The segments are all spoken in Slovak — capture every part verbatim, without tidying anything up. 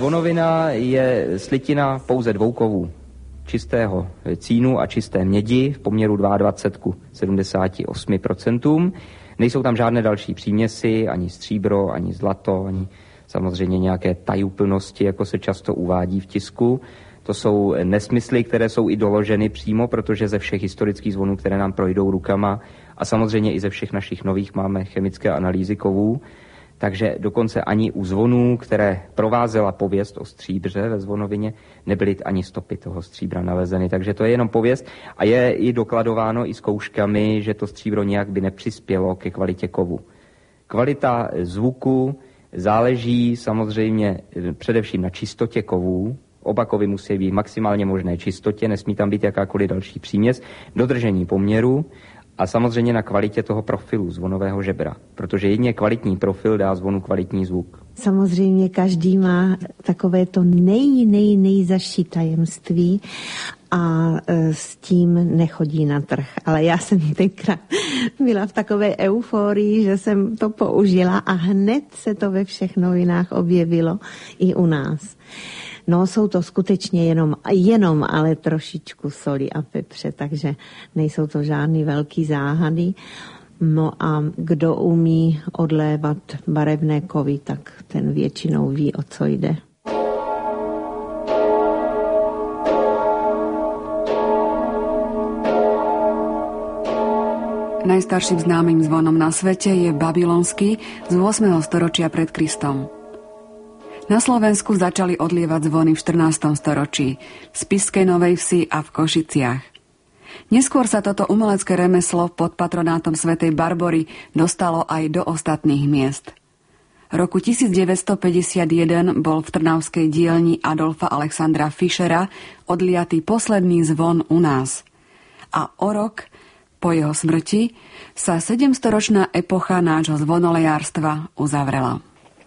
Zvonovina je slitina pouze dvou kovů. Čistého cínu a čisté mědi v poměru dvacet dva ku sedmdesáti osmi procentům. Nejsou tam žádné další příměsi, ani stříbro, ani zlato, ani samozřejmě nějaké tajuplnosti, jako se často uvádí v tisku. To jsou nesmysly, které jsou i doloženy přímo, protože ze všech historických zvonů, které nám projdou rukama, a samozřejmě i ze všech našich nových máme chemické analýzy kovů, takže dokonce ani u zvonů, které provázela pověst o stříbře ve Zvonovině, nebyly ani stopy toho stříbra nalezeny. Takže to je jenom pověst a je i dokladováno i zkouškami, že to stříbro nějak by nepřispělo ke kvalitě kovu. Kvalita zvuku záleží samozřejmě především na čistotě kovů. Oba kovy musí být v maximálně možné čistotě, nesmí tam být jakákoliv další příměs, dodržení poměru a samozřejmě na kvalitě toho profilu zvonového žebra, protože jedině kvalitní profil dá zvonu kvalitní zvuk. Samozřejmě každý má takové to nej, nej, nejzaší tajemství a s tím nechodí na trh. Ale já jsem tenkrát byla v takové euforii, že jsem to použila a hned se to ve všech novinách objevilo i u nás. No, jsou to skutečně jenom, jenom ale trošičku soli a pepře, takže nejsou to žádný velký záhady. No a kdo umí odlévat barevné kovy, tak ten většinou ví, o co jde. Najstarším známym zvonom na svete je babylonský z ôsmeho storočia pred Kristom. Na Slovensku začali odlievať zvony v štrnástom storočí, v Spišskej Novej Vsi a v Košiciach. Neskôr sa toto umelecké remeslo pod patronátom svätej Barbory dostalo aj do ostatných miest. Roku tisícdeväťstopäťdesiatjeden bol v trnavskej dielni Adolfa Alexandra Fischera odliatý posledný zvon u nás. A o rok po jeho smrti sa sedemstoročná epocha nášho zvonolejárstva uzavrela.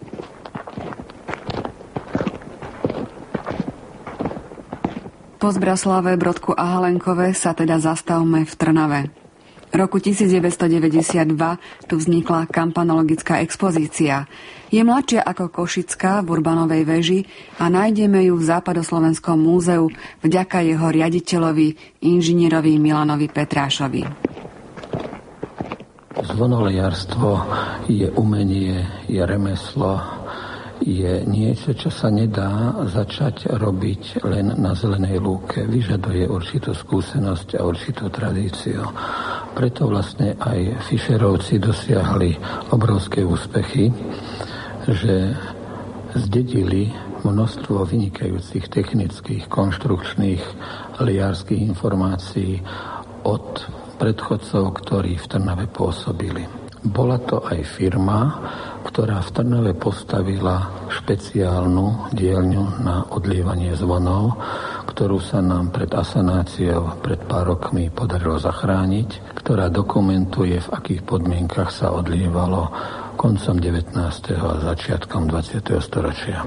Po Zbraslave, Brodku a Halenkove sa teda zastavme v Trnave. Roku devätnásťstodeväťdesiatdva tu vznikla kampanologická expozícia. Je mladšia ako Košická v Urbanovej veži a nájdeme ju v Západoslovenskom múzeu vďaka jeho riaditeľovi, inžinierovi Milanovi Petrášovi. Zvonolejárstvo je umenie, je remeslo, je niečo, čo sa nedá začať robiť len na zelenej lúke. Vyžaduje určitú skúsenosť a určitú tradíciu. Preto vlastne aj Fischerovci dosiahli obrovské úspechy, že zdedili množstvo vynikajúcich technických, konštrukčných, liárskych informácií od predchodcov, ktorí v Trnave pôsobili. Bola to aj firma, ktorá v Trnave postavila špeciálnu dielňu na odlievanie zvonov, ktorú sa nám pred asanáciou pred pár rokmi podarilo zachrániť, ktorá dokumentuje, v akých podmienkach sa odlievalo koncom devätnásteho a začiatkom dvadsiateho storočia.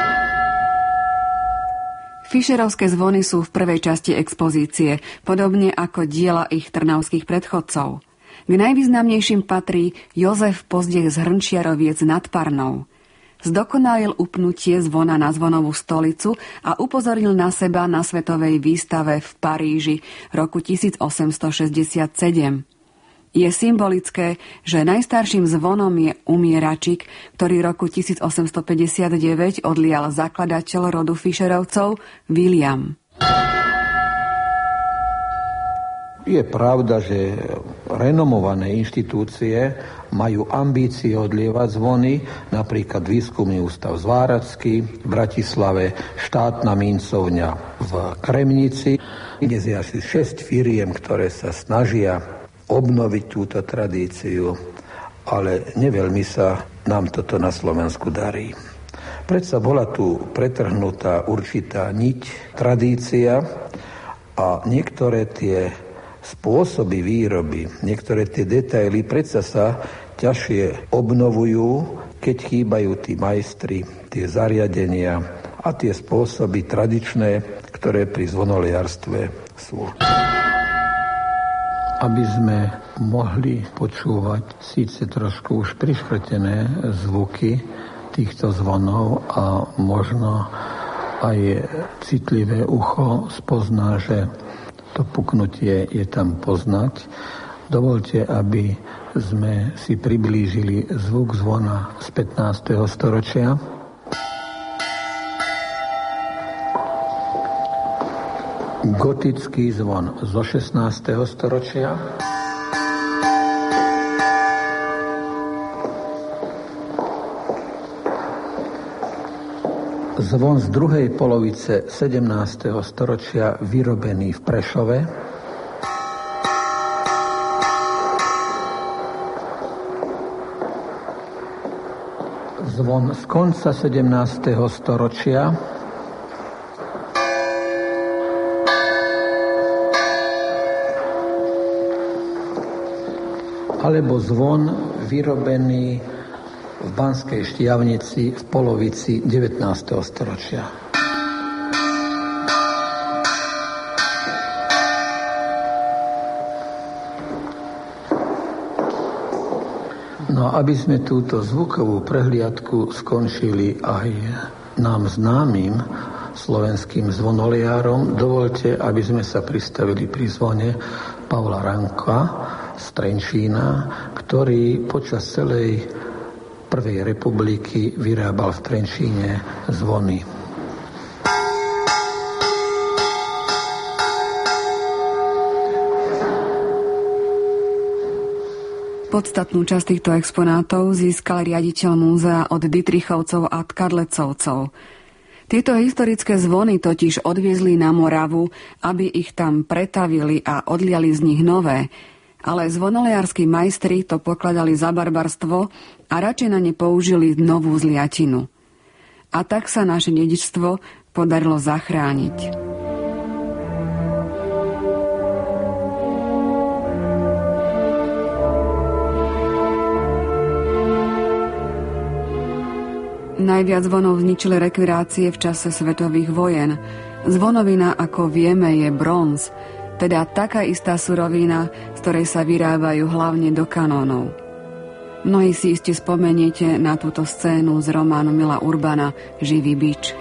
Fischerovské zvony sú v prvej časti expozície, podobne ako diela ich trnavských predchodcov. K najvýznamnejším patrí Jozef Pozdech z Hrnčiaroviec nad Parnou. Zdokonalil upnutie zvona na zvonovú stolicu a upozornil na seba na svetovej výstave v Paríži roku tisícosemstošesťdesiatsedem. Je symbolické, že najstarším zvonom je umieračik, ktorý roku tisícosemstopäťdesiatdeväť odlial zakladateľ rodu Fischerovcov William. Je pravda, že renomované inštitúcie majú ambície odlievať zvony, napríklad Výskumný ústav Zváracký v Bratislave, štátna mincovňa v Kremnici. Dnes je asi šesť firiem, ktoré sa snažia obnoviť túto tradíciu, ale neveľmi sa nám toto na Slovensku darí. Predsa bola tu pretrhnutá určitá niť, tradícia a niektoré tie spôsoby výroby, niektoré tie detaily predsa sa ťažšie obnovujú, keď chýbajú tí majstri, tie zariadenia a tie spôsoby tradičné, ktoré pri zvonoliarstve sú. Aby sme mohli počúvať síce trošku už priškrtené zvuky týchto zvonov a možno aj citlivé ucho spozná, že to puknutie je tam poznať. Dovolte, aby sme si priblížili zvuk zvona z pätnásteho storočia. Gotický zvon zo šestnásteho storočia. Zvon z druhej polovice sedemnásteho storočia vyrobený v Prešove. Zvon z konca sedemnásteho storočia. Alebo zvon vyrobený v Banskej Štiavnici v polovici devätnásteho storočia. No aby sme túto zvukovú prehliadku skončili aj nám známym slovenským zvonoliárom, dovolte, aby sme sa pristavili pri zvone Pavla Ranka z Trenčína, ktorý počas celej Prvej republiky vyrábal v Trenčíne zvony. Podstatnú časť týchto exponátov získal riaditeľ múzea od Dytrichovcov a Tkadlecovcov. Tieto historické zvony totiž odviezli na Moravu, aby ich tam pretavili a odliali z nich nové, ale zvonoliarskí majstri to pokladali za barbarstvo a radšej na ne použili novú zliatinu. A tak sa naše dedičstvo podarilo zachrániť. Najviac zvonov zničili rekvirácie v čase svetových vojen. Zvonovina, ako vieme, je bronz, teda taká istá surovina, z ktorej sa vyrábajú hlavne do kanónov. Mnohí si iste spomeniete na túto scénu z románu Mila Urbana Živý bič.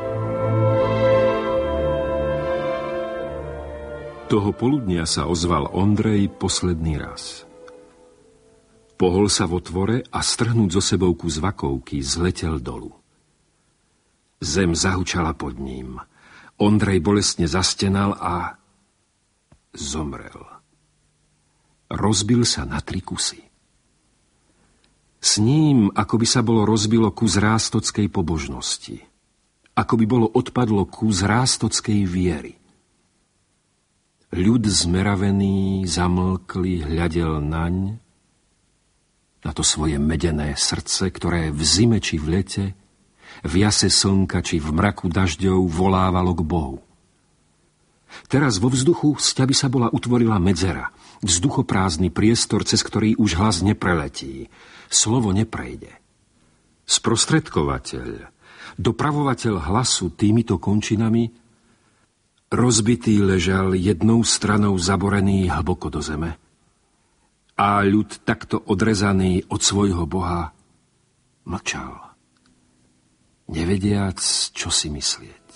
Toho poludnia sa ozval Ondrej posledný raz. Pohol sa v otvore a strhnúť zo sebou kus vakovky zletel dolu. Zem zahučala pod ním. Ondrej bolestne zastenal a zomrel. Rozbil sa na tri kusy. S ním, ako by sa bolo rozbilo kus rástockej pobožnosti. Ako by bolo odpadlo kus rástockej viery. Ľud zmeravený, zamlklý, hľadel naň, na to svoje medené srdce, ktoré v zime či v lete, v jase slnka či v mraku dažďov volávalo k Bohu. Teraz vo vzduchu z ťaby sa bola utvorila medzera, vzduchoprázdny priestor, cez ktorý už hlas nepreletí, slovo neprejde. Sprostredkovateľ, dopravovateľ hlasu týmito končinami, rozbitý ležal jednou stranou zaborený hlboko do zeme. A ľud takto odrezaný od svojho Boha mlčal, nevediac, čo si myslieť.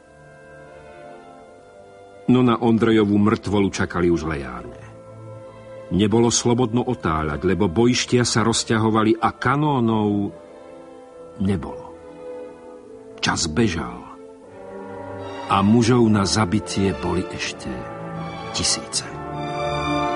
No na Ondrejovú mŕtvolu čakali už lejárne. Nebolo slobodno otáľať, lebo bojištia sa rozťahovali a kanónov nebolo. Čas bežal a mužov na zabitie boli ešte tisíce.